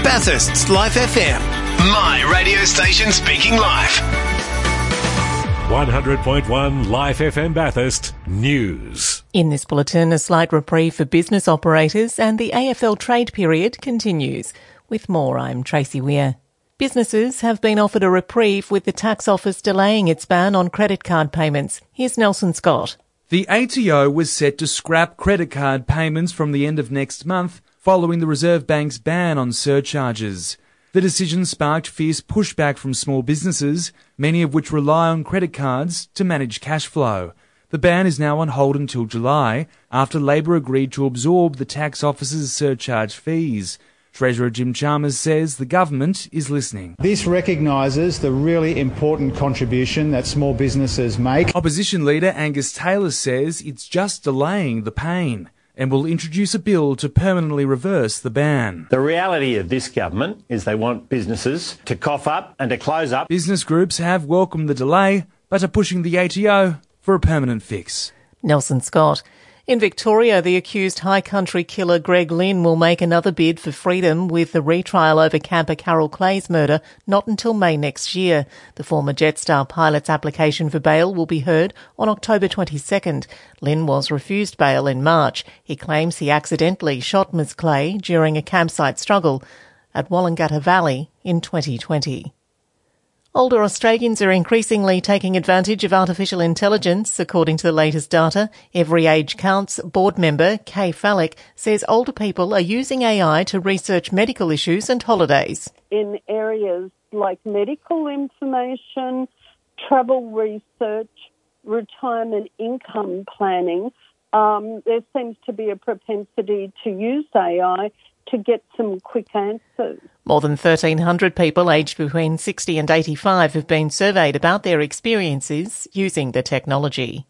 Bathurst's Life FM. My radio station speaking live. 100.1 Life FM Bathurst News. In this bulletin, a slight reprieve for business operators and the AFL trade period continues. With more, I'm Tracy Weir. Businesses have been offered a reprieve with the tax office delaying its ban on credit card payments. Here's Nelson Scott. The ATO was set to scrap credit card payments from the end of next month following the Reserve Bank's ban on surcharges. The decision sparked fierce pushback from small businesses, many of which rely on credit cards to manage cash flow. The ban is now on hold until July, after Labor agreed to absorb the tax office's surcharge fees. Treasurer Jim Chalmers says the government is listening. This recognises the really important contribution that small businesses make. Opposition leader Angus Taylor says it's just delaying the pain and will introduce a bill to permanently reverse the ban. The reality of this government is they want businesses to cough up and to close up. Business groups have welcomed the delay, but are pushing the ATO for a permanent fix. Nelson Scott. In Victoria, the accused high country killer Greg Lynn will make another bid for freedom with the retrial over camper Carol Clay's murder not until May next year. The former Jetstar pilot's application for bail will be heard on October 22nd. Lynn was refused bail in March. He claims he accidentally shot Ms Clay during a campsite struggle at Wollongata Valley in 2020. Older Australians are increasingly taking advantage of artificial intelligence. According to the latest data, Every Age Counts board member Kay Fallick says older people are using AI to research medical issues and holidays. In areas like medical information, travel research, retirement income planning, there seems to be a propensity to use AI to get some quick answers. More than 1,300 people aged between 60 and 85 have been surveyed about their experiences using the technology.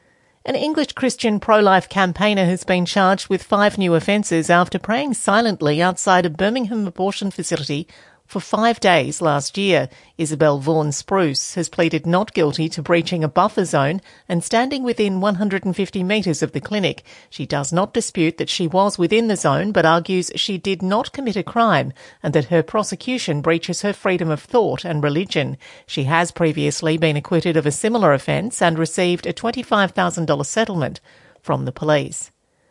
An English Christian pro-life campaigner has been charged with 5 new offences after praying silently outside a Birmingham abortion facility for 5 days last year. Isabel Vaughan Spruce has pleaded not guilty to breaching a buffer zone and standing within 150 metres of the clinic. She does not dispute that she was within the zone, but argues she did not commit a crime and that her prosecution breaches her freedom of thought and religion. She has previously been acquitted of a similar offence and received a $25,000 settlement from the police.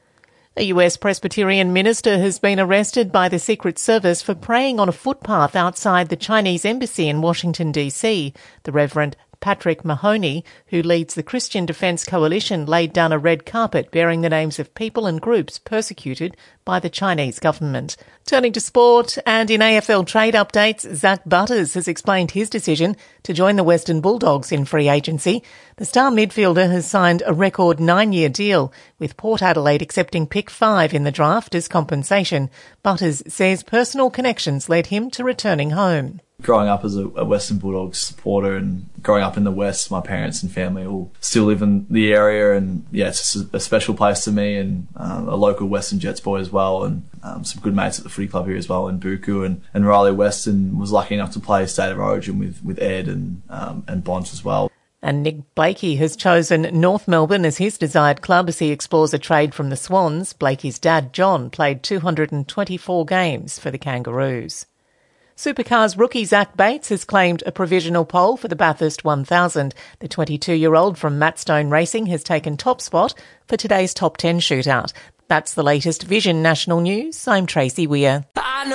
A US Presbyterian minister has been arrested by the Secret Service for praying on a footpath outside the Chinese embassy in Washington, D.C. The Reverend Patrick Mahoney, who leads the Christian Defence Coalition, laid down a red carpet bearing the names of people and groups persecuted by the Chinese government. Turning to sport, and in AFL trade updates, Zach Butters has explained his decision to join the Western Bulldogs in free agency. The star midfielder has signed a record 9-year deal, with Port Adelaide accepting pick 5 in the draft as compensation. Butters says personal connections led him to returning home. Growing up as a Western Bulldogs supporter and growing up in the West, my parents and family all still live in the area, and yeah, it's just a special place to me, and a local Western Jets boy as well, and some good mates at the footy club here as well in Buku, and Riley Weston was lucky enough to play State of Origin with Ed and Bont as well. And Nick Blakey has chosen North Melbourne as his desired club as he explores a trade from the Swans. Blakey's dad, John, played 224 games for the Kangaroos. Supercars rookie Zach Bates has claimed a provisional pole for the Bathurst 1000. The 22-year-old from Mattstone Racing has taken top spot for today's top 10 shootout. That's the latest Vision National News. I'm Tracy Weir.